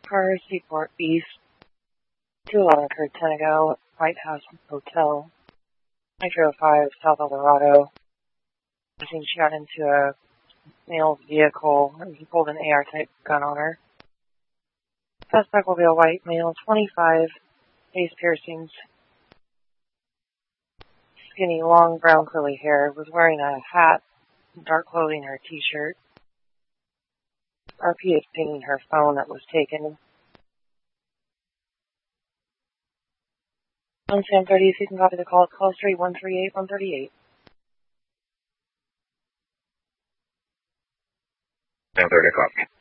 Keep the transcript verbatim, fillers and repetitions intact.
car, Seaport East, two eleven Curtenago, White House Hotel, Nitro five, South Eldorado. I think she got into a male's vehicle, and he pulled an A R-type gun on her. Suspect will be a white male, twenty-five, face piercings, skinny, long, brown, curly hair, was wearing a hat, dark clothing, or a t-shirt. R P is pinging her phone that was taken. On Sam thirty, you can copy the call. Call straight one three eight one three eight. Sam thirty, copy.